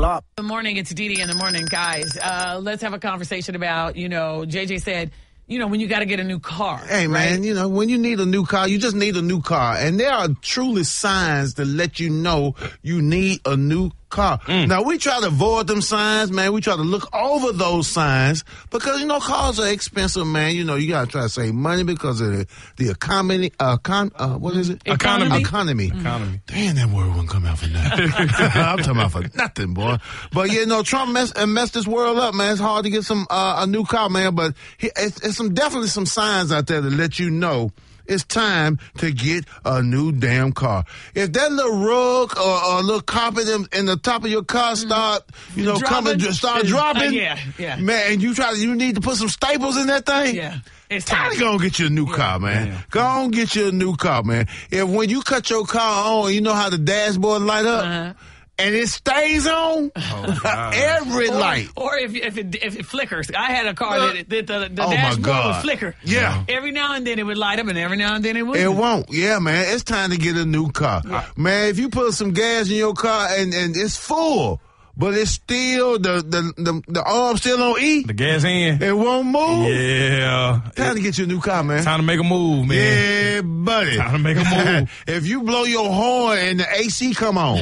pull up. Good morning. It's Dee Dee in the morning, guys. Let's have a conversation about, JJ said, when you got to get a new car. Hey, man, right? When you need a new car, you just need a new car. And there are truly signs to let you know you need a new car. Now, we try to avoid them signs, man. We try to look over those signs because, cars are expensive, man. You got to try to save money because of the economy. What is it? Economy. Damn, that word wouldn't come out for nothing. I'm talking about for nothing, boy. But, Trump messed this world up, man. It's hard to get a new car, man. But it's definitely some signs out there to let you know it's time to get a new damn car. If that little rug or a little carpet in the top of your car start dropping, yeah, man, you need to put some staples in that thing. Yeah. It's time to go and get you a new car, man. Yeah. Go on and get you a new car, man. When you cut your car on, you know how the dashboard light up? And it stays on every light. Or if it flickers. I had a car that the dashboard would flicker. Yeah. Every now and then it would light up, and every now and then it wouldn't. It won't. Yeah, man. It's time to get a new car. Man, if you put some gas in your car and it's full, but it's still, the arm's still on E. The gas in. It won't move. Yeah. Time to get you a new car, man. Time to make a move, man. Yeah, buddy. Time to make a move. If you blow your horn and the AC come on.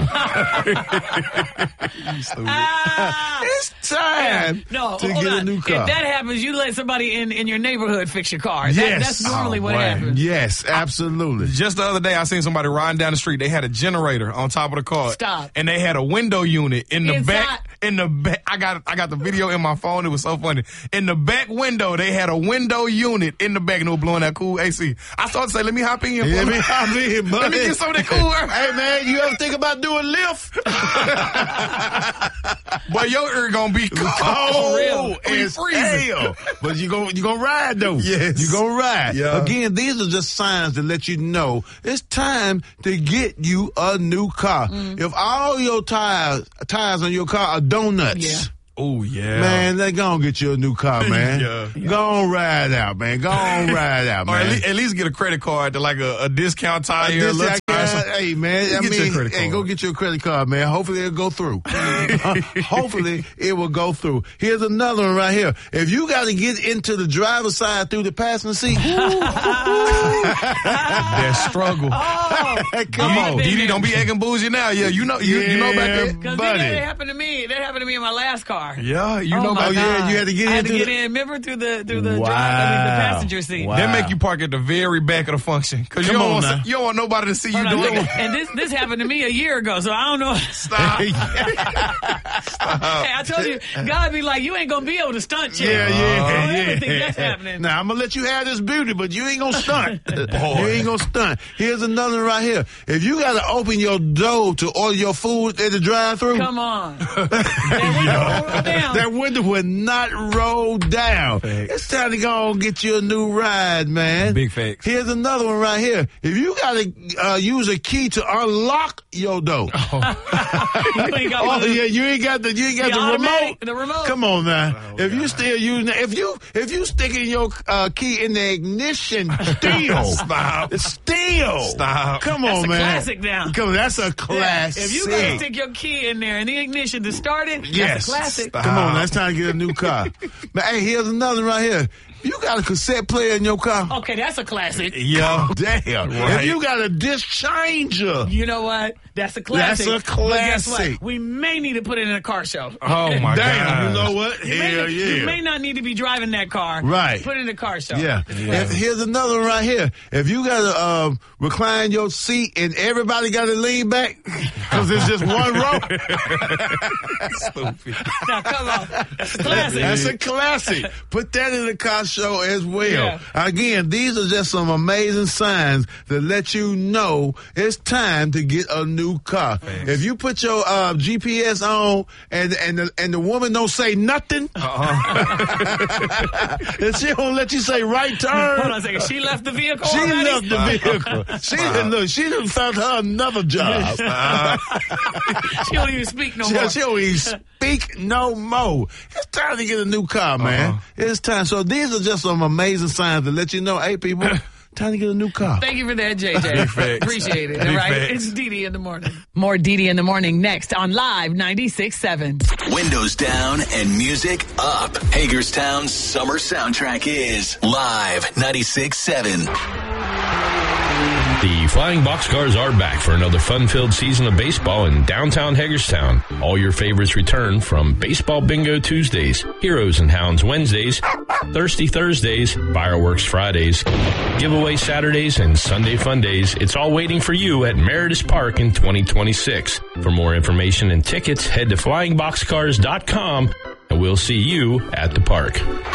It's time to get a new car. If that happens, you let somebody in your neighborhood fix your car. Yes. That's normally what happens. Yes, absolutely. Just the other day, I seen somebody riding down the street. They had a generator on top of the car. Stop. And they had a window unit in the Inside. back. In the back, I got the video in my phone. It was so funny. In the back window, they had a window unit in the back, and it was blowing that cool AC. I started to say, "Let me hop in. Let me hop in, buddy. Let me get some of that cool air." Hey, man, you ever think about doing Lyft? Boy, your ear gonna be cold as hell. But you gonna ride though. Yes. You gonna ride. Yeah. Again, these are just signs to let you know it's time to get you a new car. If all your tires on your car are donuts. Yeah. Oh, yeah. Man, they gonna get you a new car, man. Yeah. Go on ride out, man. Go on ride out, Or man. at least get a credit card to like a discount tire. Hey, man. Get your credit card. Go get your credit card, man. Hopefully it'll go through. Hopefully it will go through. Here's another one right here. If you got to get into the driver's side through the passenger seat, that struggle. come on. Dee, don't be acting bougie now. Yeah, you know about that. Because buddy. that happened to me. That happened to me in my last car. Yeah, you know about yeah, that. you had to get I had into to get in. Remember through the the passenger seat. Wow. They make you park at the very back of the function because you don't want nobody to see you Hold on, doing it. and this happened to me a year ago, so I don't know. Stop. Hey, I told you, God be like, you ain't gonna be able to stunt yet. Yeah. I think that's happening. Now I'm gonna let you have this beauty, but you ain't gonna stunt. You ain't gonna stunt. Here's another one right here. If you gotta open your door to order your food at the drive-thru, Come on, that window won't roll down. that window will not roll down. Facts. It's time to go and get you a new ride, man. Big facts. Here's another one right here. If you gotta use a key to unlock your door. You ain't got one of Yeah, you ain't got the remote. automatic- the remote. Come on now. If you still using if you sticking your key in the ignition still. Stop. Still. Stop. Come That's on, a man. classic now. Come on, that's a classic. If you gotta stick your key in there in the ignition to start it, Yes. that's a classic. Stop. Come on, that's time to get a new car. But hey, here's another right here. You got a cassette player in your car? Okay, that's a classic. Yeah. Damn. Right. If you got a disc changer. You know what? That's a classic. That's a But guess classic. what? We may need to put it in a car show. Oh, my Damn, God. you know what? You may not need to be driving that car. Right. Put it in a car show. Yeah. Here's another one right here. If you got to recline your seat and everybody got to lean back because it's just one row. Stupid. Now, come on. That's a classic. That's a classic. Put that in the car show as well. Yeah. Again, these are just some amazing signs that let you know it's time to get a new car. Thanks. If you put your GPS on and the woman don't say nothing, and she don't let you say right turn. Hold on a second. She left the vehicle She already? left the vehicle. She done found her another job. She don't even speak no more. She don't even speak no more. It's time to get a new car, man. It's time. So these are just some amazing signs to let you know, hey, people, Time to get a new car. Thank you for that, JJ. Appreciate it. Big Right? facts. It's DD in the morning. More DD in the morning next on Live 96.7. Windows down and music up. Hagerstown's summer soundtrack is Live 96.7. The Flying Boxcars are back for another fun-filled season of baseball in downtown Hagerstown. All your favorites return from Baseball Bingo Tuesdays, Heroes and Hounds Wednesdays, Thirsty Thursdays, Fireworks Fridays, Giveaway Saturdays, and Sunday Fun Days. It's all waiting for you at Meredith Park in 2026. For more information and tickets, head to flyingboxcars.com, and we'll see you at the park.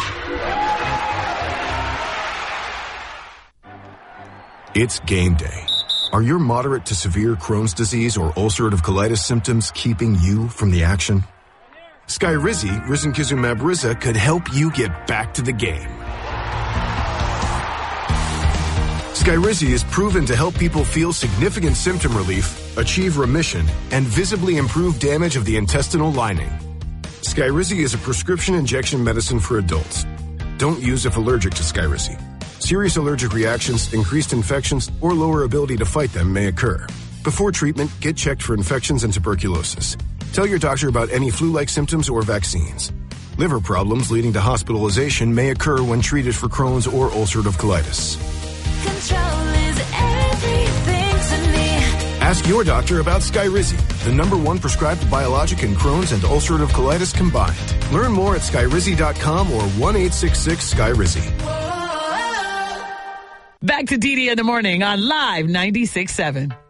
It's game day. Are your moderate to severe Crohn's disease or ulcerative colitis symptoms keeping you from the action? Skyrizi, risankizumab Riza, could help you get back to the game. Skyrizi is proven to help people feel significant symptom relief, achieve remission, and visibly improve damage of the intestinal lining. Skyrizi is a prescription injection medicine for adults. Don't use if allergic to Skyrizi. Serious allergic reactions, increased infections, or lower ability to fight them may occur. Before treatment, get checked for infections and tuberculosis. Tell your doctor about any flu-like symptoms or vaccines. Liver problems leading to hospitalization may occur when treated for Crohn's or ulcerative colitis. Control is everything to me. Ask your doctor about Skyrizi, the #1 prescribed biologic in Crohn's and ulcerative colitis combined. Learn more at skyrizi.com or 1-866-SKYRIZI. Back to DD in the morning on Live 96.7.